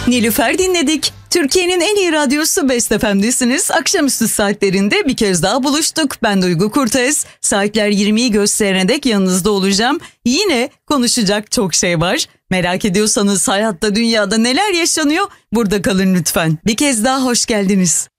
Nilüfer dinledik. Türkiye'nin en iyi radyosu Best FM'desiniz. Akşamüstü saatlerinde bir kez daha buluştuk. Ben Duygu Kurtez. Saatler 20'yi gösterene dek yanınızda olacağım. Yine konuşacak çok şey var. Merak ediyorsanız hayatta, dünyada neler yaşanıyor? Burada kalın lütfen. Bir kez daha hoş geldiniz.